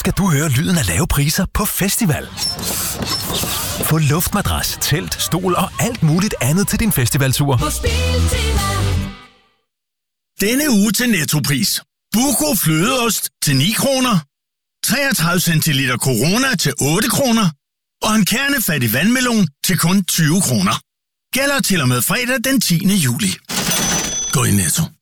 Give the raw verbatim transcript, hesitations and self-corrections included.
skal du høre lyden af lave priser på festival. Få luftmadras, telt, stol og alt muligt andet til din festivaltur. Denne uge til Nettopris. Buco flødeost til ni kroner. treogtredive centiliter Corona til otte kroner. Og en kernefattig vandmelon til kun tyve kroner. Gælder til og med fredag den tiende juli. Gå i Netto.